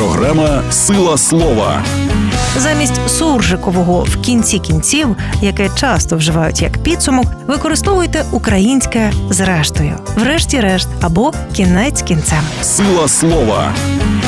Програма «Сила слова». Замість суржикового «в кінці кінців», яке часто вживають як підсумок, використовуйте українське «зрештою», «врешті-решт» або «кінець кінцем». «Сила слова».